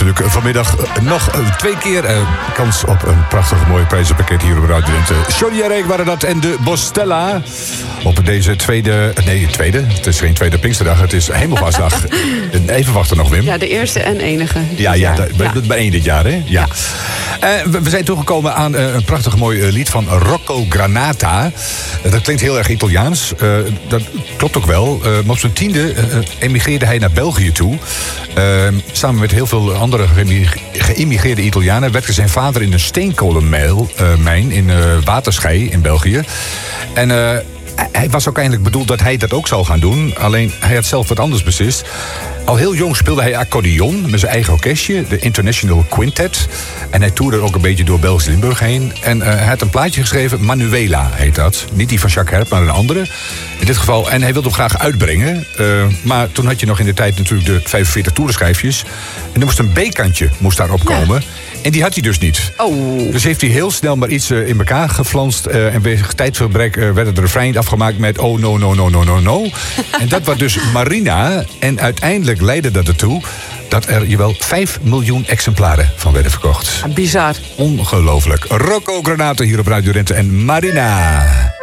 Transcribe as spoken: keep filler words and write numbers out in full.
natuurlijk vanmiddag nog twee keer uh, kans op een prachtig mooi prijzenpakket hier op Radio Drenthe. Johnny en Rick waren dat en de Bostella. Op deze tweede, nee tweede, het is geen tweede Pinksterdag, het is Hemelvaartsdag. Even wachten nog, Wim. Ja, de eerste en enige. Ja, ja, da, ja. bij één dit jaar, hè? Ja. ja. Uh, we, we zijn toegekomen aan uh, een prachtig mooi uh, lied van Rocco Granata. Uh, dat klinkt heel erg Italiaans. Uh, dat klopt ook wel. Uh, maar op zijn tiende uh, emigreerde hij naar België toe. Uh, samen met heel veel andere geïmmigreerde Italianen werkte zijn vader in een steenkolenmijn uh, in uh, Waterschei in België. En uh, hij was ook eindelijk bedoeld dat hij dat ook zou gaan doen. Alleen hij had zelf wat anders beslist. Al heel jong speelde hij accordeon met zijn eigen orkestje, de International Quintet. En hij toerde ook een beetje door Belgisch-Limburg heen. En uh, hij had een plaatje geschreven, Manuela heet dat. Niet die van Jacques Herp, maar een andere. In dit geval, en hij wilde hem graag uitbrengen. Uh, maar toen had je nog in de tijd natuurlijk de vijfenveertig toerenschijfjes. En er moest een B-kantje moest daarop komen. Ja. En die had hij dus niet. Oh. Dus heeft hij heel snel maar iets uh, in elkaar geflanst. Uh, en wegens tijdverbrek uh, werd het refrein afgemaakt met oh no, no, no, no, no, no. En dat was dus Marina. En uiteindelijk leidde dat ertoe dat er jawel vijf miljoen exemplaren van werden verkocht. Bizar. Ongelooflijk. Rocco Granata hier op Radio Drenthe en Marina.